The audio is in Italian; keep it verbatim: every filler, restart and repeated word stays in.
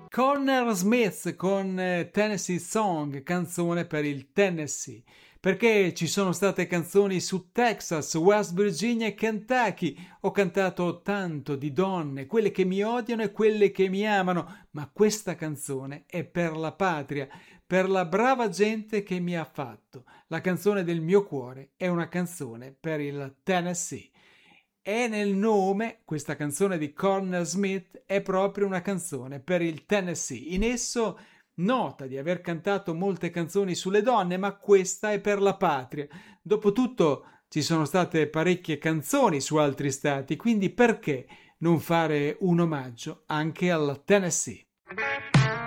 Cornell Smith con eh, Tennessee Song, canzone per il Tennessee, perché ci sono state canzoni su Texas, West Virginia e Kentucky. Ho cantato tanto di donne, quelle che mi odiano e quelle che mi amano, ma questa canzone è per la patria, per la brava gente che mi ha fatto. La canzone del mio cuore è una canzone per il Tennessee. E nel nome, questa canzone di Cornell Smith è proprio una canzone per il Tennessee. In esso nota di aver cantato molte canzoni sulle donne, ma questa è per la patria. Dopotutto ci sono state parecchie canzoni su altri stati, quindi perché non fare un omaggio anche al Tennessee?